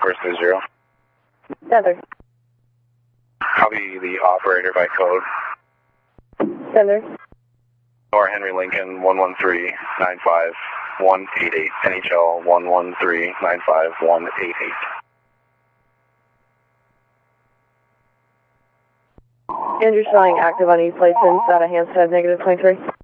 430. Sender. Copy the operator by code. Sender. Nora Henry Lincoln 113-95188. NHL 113-95188. Andrew showing active on East license out of Hampstead, -23.